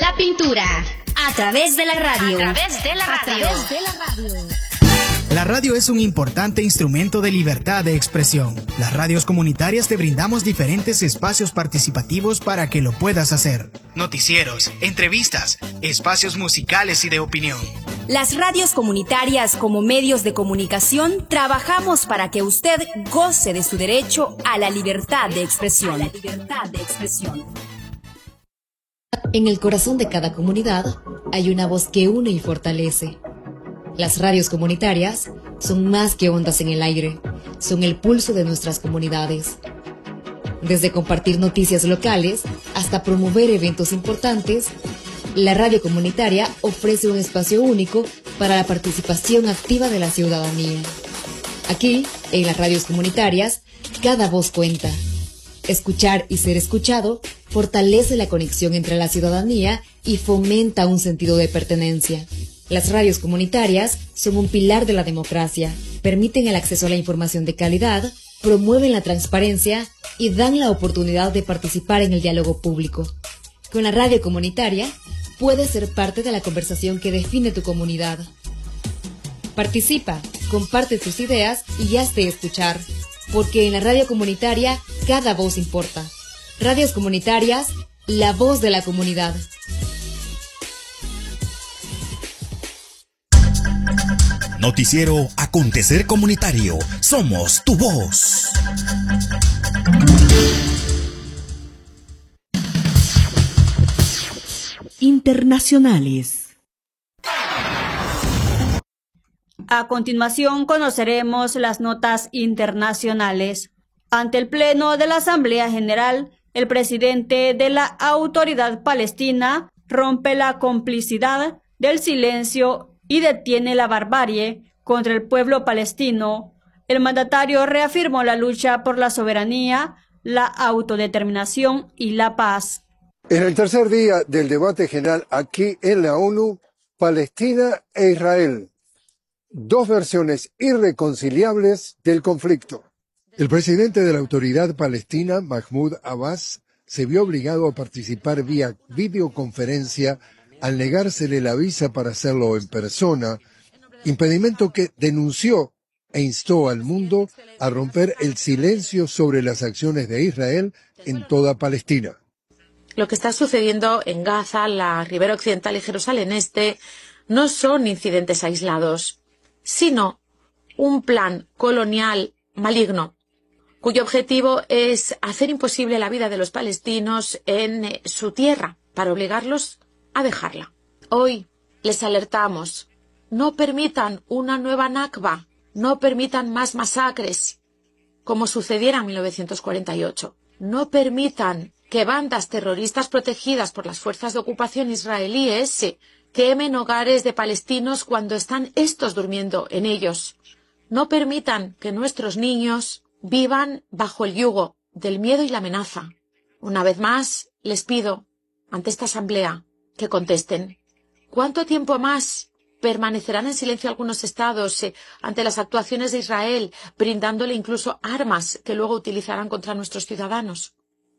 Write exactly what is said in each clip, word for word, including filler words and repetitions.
la pintura. A través de la radio. A través de la radio. A través de la radio. La radio es un importante instrumento de libertad de expresión. Las radios comunitarias te brindamos diferentes espacios participativos para que lo puedas hacer. Noticieros, entrevistas, espacios musicales y de opinión. Las radios comunitarias como medios de comunicación trabajamos para que usted goce de su derecho a la libertad de expresión. A la libertad de expresión. En el corazón de cada comunidad hay una voz que une y fortalece. Las radios comunitarias son más que ondas en el aire, son el pulso de nuestras comunidades. Desde compartir noticias locales hasta promover eventos importantes, la radio comunitaria ofrece un espacio único para la participación activa de la ciudadanía. Aquí, en las radios comunitarias, cada voz cuenta. Escuchar y ser escuchado fortalece la conexión entre la ciudadanía y fomenta un sentido de pertenencia. Las radios comunitarias son un pilar de la democracia, permiten el acceso a la información de calidad, promueven la transparencia y dan la oportunidad de participar en el diálogo público. Con la radio comunitaria, puedes ser parte de la conversación que define tu comunidad. Participa, comparte tus ideas y hazte escuchar, porque en la radio comunitaria cada voz importa. Radios comunitarias, la voz de la comunidad. Noticiero Acontecer Comunitario. Somos tu voz. Internacionales. A continuación conoceremos las notas internacionales. Ante el Pleno de la Asamblea General, el presidente de la Autoridad Palestina rompe la complicidad del silencio y detiene la barbarie contra el pueblo palestino. El mandatario reafirmó la lucha por la soberanía, la autodeterminación y la paz. En el tercer día del debate general aquí en la ONU, Palestina e Israel, dos versiones irreconciliables del conflicto. El presidente de la Autoridad Palestina, Mahmoud Abbas, se vio obligado a participar vía videoconferencia al negársele la visa para hacerlo en persona, impedimento que denunció e instó al mundo a romper el silencio sobre las acciones de Israel en toda Palestina. Lo que está sucediendo en Gaza, la Ribera Occidental y Jerusalén Este no son incidentes aislados, sino un plan colonial maligno, cuyo objetivo es hacer imposible la vida de los palestinos en su tierra para obligarlos a dejarla. Hoy les alertamos, no permitan una nueva Nakba, no permitan más masacres, como sucediera en mil novecientos cuarenta y ocho. No permitan que bandas terroristas protegidas por las fuerzas de ocupación israelíes quemen hogares de palestinos cuando están estos durmiendo en ellos. No permitan que nuestros niños vivan bajo el yugo del miedo y la amenaza. Una vez más, les pido, ante esta asamblea, que contesten. ¿Cuánto tiempo más permanecerán en silencio algunos estados eh, ante las actuaciones de Israel, brindándole incluso armas que luego utilizarán contra nuestros ciudadanos?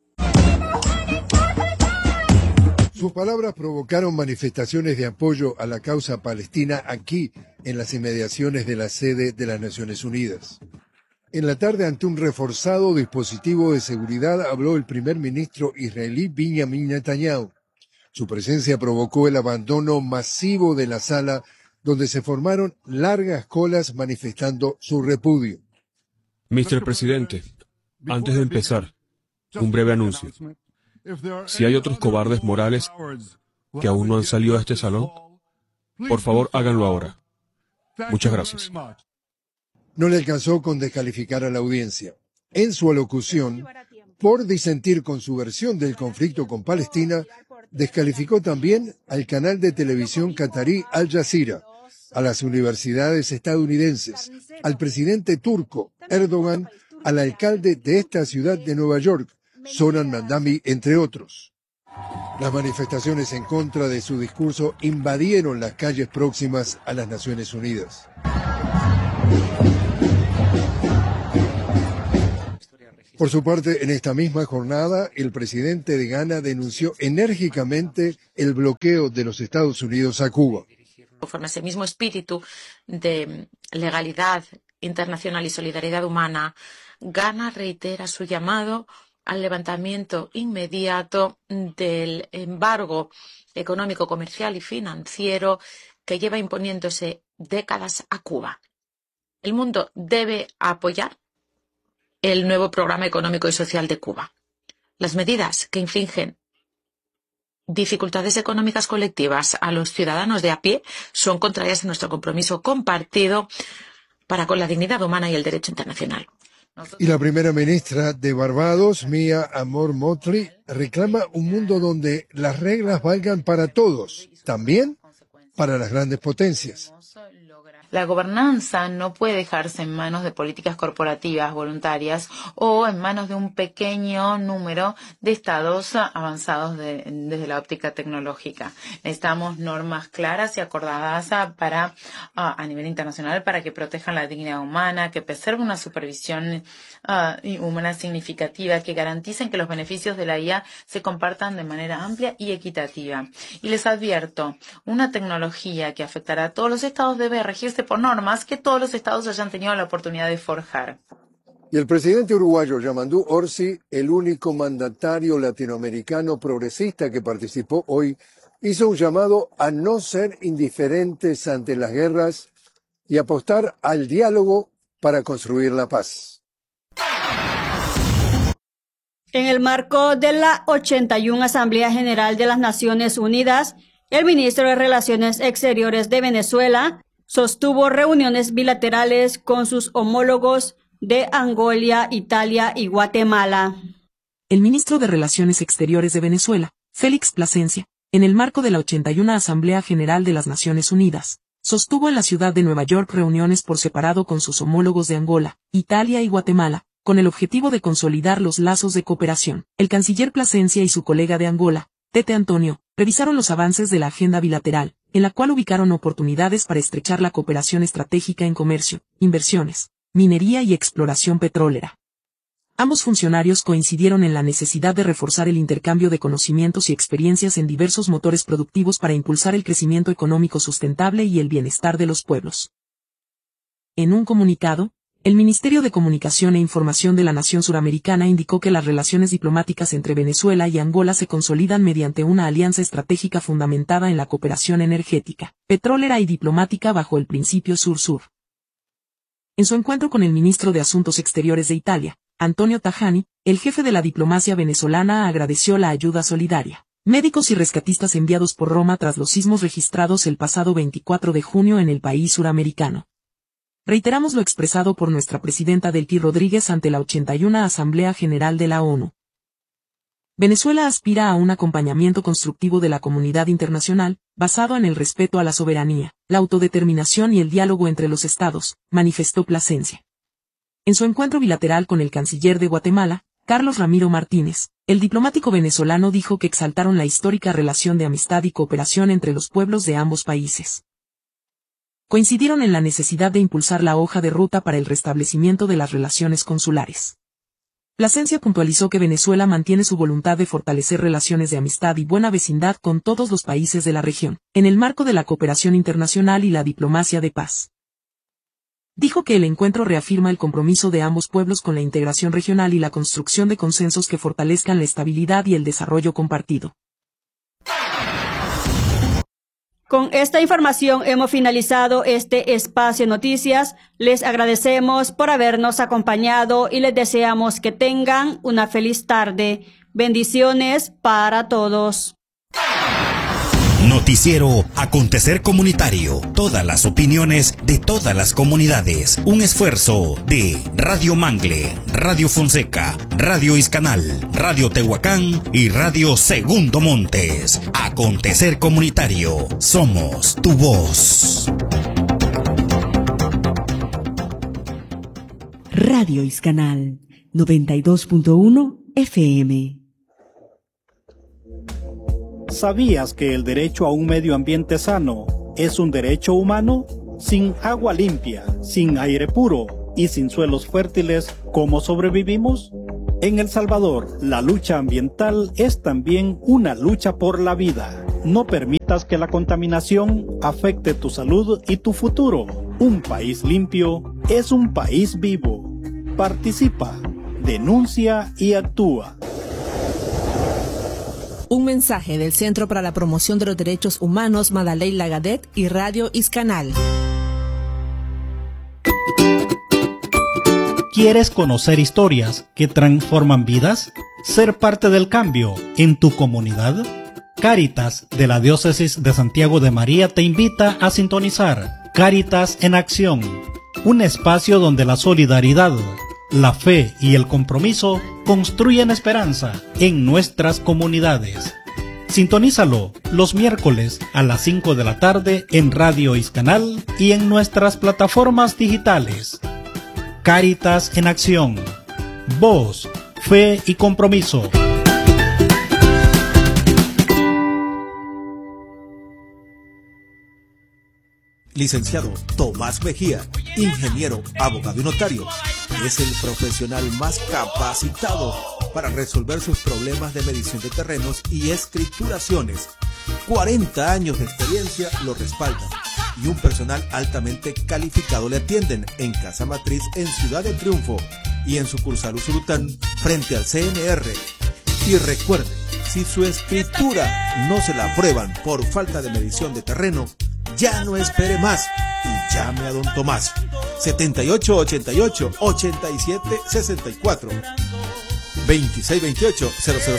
Sus palabras provocaron manifestaciones de apoyo a la causa palestina aquí, en las inmediaciones de la sede de las Naciones Unidas. En la tarde, ante un reforzado dispositivo de seguridad, habló el primer ministro israelí Benjamin Netanyahu. Su presencia provocó el abandono masivo de la sala, donde se formaron largas colas manifestando su repudio. mister Presidente, antes de empezar, un breve anuncio. Si hay otros cobardes morales que aún no han salido de este salón, por favor háganlo ahora. Muchas gracias. No le alcanzó con descalificar a la audiencia. En su alocución, por disentir con su versión del conflicto con Palestina, descalificó también al canal de televisión catarí Al Jazeera, a las universidades estadounidenses, al presidente turco Erdogan, al alcalde de esta ciudad de Nueva York, Zoran Mandami, entre otros. Las manifestaciones en contra de su discurso invadieron las calles próximas a las Naciones Unidas. Por su parte, en esta misma jornada, el presidente de Ghana denunció enérgicamente el bloqueo de los Estados Unidos a Cuba. Conforme a ese mismo espíritu de legalidad internacional y solidaridad humana, Ghana reitera su llamado al levantamiento inmediato del embargo económico, comercial y financiero que lleva imponiéndose décadas a Cuba. El mundo debe apoyar el nuevo programa económico y social de Cuba. Las medidas que infligen dificultades económicas colectivas a los ciudadanos de a pie son contrarias a nuestro compromiso compartido para con la dignidad humana y el derecho internacional. Y la primera ministra de Barbados, Mia Amor Motley, reclama un mundo donde las reglas valgan para todos, también para las grandes potencias. La gobernanza no puede dejarse en manos de políticas corporativas voluntarias o en manos de un pequeño número de estados avanzados de, desde la óptica tecnológica. Necesitamos normas claras y acordadas para, a nivel internacional para que protejan la dignidad humana, que preserven una supervisión uh, humana significativa, que garanticen que los beneficios de la I A se compartan de manera amplia y equitativa. Y les advierto, una tecnología que afectará a todos los estados debe regirse por normas que todos los estados hayan tenido la oportunidad de forjar. Y el presidente uruguayo Yamandu Orsi, el único mandatario latinoamericano progresista que participó hoy, hizo un llamado a no ser indiferentes ante las guerras y apostar al diálogo para construir la paz. En el marco de la ochenta y una Asamblea General de las Naciones Unidas, el ministro de Relaciones Exteriores de Venezuela sostuvo reuniones bilaterales con sus homólogos de Angola, Italia y Guatemala. El ministro de Relaciones Exteriores de Venezuela, Félix Plasencia, en el marco de la ochenta y una Asamblea General de las Naciones Unidas, sostuvo en la ciudad de Nueva York reuniones por separado con sus homólogos de Angola, Italia y Guatemala, con el objetivo de consolidar los lazos de cooperación. El canciller Plasencia y su colega de Angola, Tete Antonio, revisaron los avances de la agenda bilateral, en la cual ubicaron oportunidades para estrechar la cooperación estratégica en comercio, inversiones, minería y exploración petrolera. Ambos funcionarios coincidieron en la necesidad de reforzar el intercambio de conocimientos y experiencias en diversos motores productivos para impulsar el crecimiento económico sustentable y el bienestar de los pueblos. En un comunicado, el Ministerio de Comunicación e Información de la Nación Suramericana indicó que las relaciones diplomáticas entre Venezuela y Angola se consolidan mediante una alianza estratégica fundamentada en la cooperación energética, petrolera y diplomática bajo el principio sur-sur. En su encuentro con el ministro de Asuntos Exteriores de Italia, Antonio Tajani, el jefe de la diplomacia venezolana agradeció la ayuda solidaria. Médicos y rescatistas enviados por Roma tras los sismos registrados el pasado veinticuatro de junio en el país suramericano. Reiteramos lo expresado por nuestra presidenta Delcy Rodríguez ante la ochenta y una Asamblea General de la ONU. Venezuela aspira a un acompañamiento constructivo de la comunidad internacional, basado en el respeto a la soberanía, la autodeterminación y el diálogo entre los estados, manifestó Plasencia. En su encuentro bilateral con el canciller de Guatemala, Carlos Ramiro Martínez, el diplomático venezolano dijo que exaltaron la histórica relación de amistad y cooperación entre los pueblos de ambos países. Coincidieron en la necesidad de impulsar la hoja de ruta para el restablecimiento de las relaciones consulares. Plasencia puntualizó que Venezuela mantiene su voluntad de fortalecer relaciones de amistad y buena vecindad con todos los países de la región, en el marco de la cooperación internacional y la diplomacia de paz. Dijo que el encuentro reafirma el compromiso de ambos pueblos con la integración regional y la construcción de consensos que fortalezcan la estabilidad y el desarrollo compartido. Con esta información hemos finalizado este espacio noticias. Les agradecemos por habernos acompañado y les deseamos que tengan una feliz tarde. Bendiciones para todos. Noticiero Acontecer Comunitario. Todas las opiniones de todas las comunidades. Un esfuerzo de Radio Mangle, Radio Fonseca, Radio Iscanal, Radio Tehuacán y Radio Segundo Montes. Acontecer Comunitario. Somos tu voz. Radio Iscanal noventa y dos punto uno F M. ¿Sabías que el derecho a un medio ambiente sano es un derecho humano? Sin agua limpia, sin aire puro y sin suelos fértiles, ¿cómo sobrevivimos? En El Salvador, la lucha ambiental es también una lucha por la vida. No permitas que la contaminación afecte tu salud y tu futuro. Un país limpio es un país vivo. Participa, denuncia y actúa. Un mensaje del Centro para la Promoción de los Derechos Humanos Madaley Lagadet y Radio Iscanal. ¿Quieres conocer historias que transforman vidas? ¿Ser parte del cambio en tu comunidad? Cáritas de la Diócesis de Santiago de María te invita a sintonizar Cáritas en Acción, un espacio donde la solidaridad, la fe y el compromiso construyen esperanza en nuestras comunidades. Sintonízalo los miércoles a las cinco de la tarde en Radio Iscanal y en nuestras plataformas digitales. Cáritas en Acción. Voz, fe y compromiso. Licenciado Tomás Mejía, ingeniero, abogado y notario, es el profesional más capacitado para resolver sus problemas de medición de terrenos y escrituraciones. cuarenta años de experiencia lo respaldan y un personal altamente calificado le atienden en Casa Matriz en Ciudad del Triunfo y en sucursal Usulután frente al C N R. Y recuerde, si su escritura no se la aprueban por falta de medición de terreno, ya no espere más y llame a don Tomás. setenta y ocho ochenta y ocho ochenta y siete sesenta y cuatro veintiséis veintiocho cero cero